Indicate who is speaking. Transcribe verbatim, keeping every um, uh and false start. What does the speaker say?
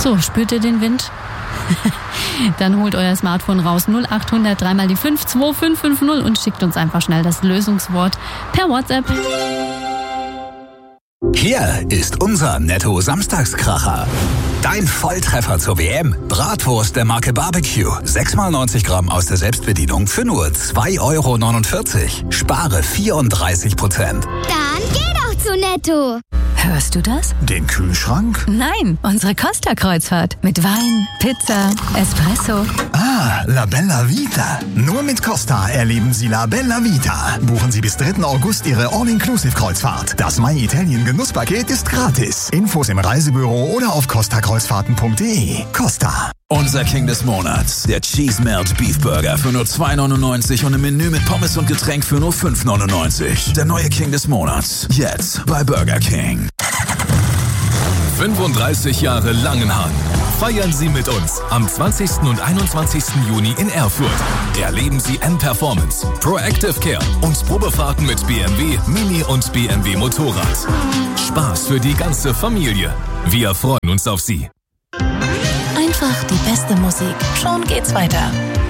Speaker 1: So, spürt ihr den Wind? Dann holt euer Smartphone raus, null acht hundert drei mal die fünf zwei fünf fünf null und schickt uns einfach schnell das Lösungswort per WhatsApp.
Speaker 2: Hier ist unser Netto-Samstagskracher. Dein Volltreffer zur W M. Bratwurst der Marke Barbecue. sechs mal neunzig Gramm aus der Selbstbedienung für nur zwei Euro neunundvierzig. Spare vierunddreißig Prozent.
Speaker 3: Dann geh doch zu Netto.
Speaker 4: Hörst du das?
Speaker 5: Den Kühlschrank?
Speaker 4: Nein, unsere Costa-Kreuzfahrt. Mit Wein, Pizza, Espresso.
Speaker 5: Ah, La Bella Vita. Nur mit Costa erleben Sie La Bella Vita. Buchen Sie bis dritten August Ihre All-Inclusive-Kreuzfahrt. Das My Italien Genusspaket ist gratis. Infos im Reisebüro oder auf costa kreuzfahrten punkt de. Costa.
Speaker 6: Unser King des Monats, der Cheese Melt Beef Burger für nur zwei neunundneunzig und im Menü mit Pommes und Getränk für nur fünf neunundneunzig. Der neue King des Monats, jetzt bei Burger King.
Speaker 7: fünfunddreißig Jahre Langenhahn. Feiern Sie mit uns am zwanzigsten und einundzwanzigsten Juni in Erfurt. Erleben Sie M-Performance, Proactive Care und Probefahrten mit B M W, Mini und B M W Motorrad. Spaß für die ganze Familie. Wir freuen uns auf Sie.
Speaker 4: Einfach die beste Musik. Schon geht's weiter.